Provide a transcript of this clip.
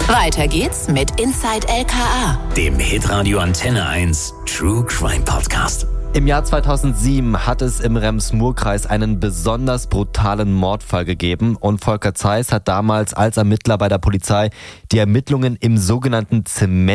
Weiter geht's mit Inside LKA, dem Hitradio Antenne 1 True Crime Podcast. Im Jahr 2007 hat es im Rems-Murr-Kreis einen besonders brutalen Mordfall gegeben und Volker Zeiss hat damals als Ermittler bei der Polizei die Ermittlungen im sogenannten Zement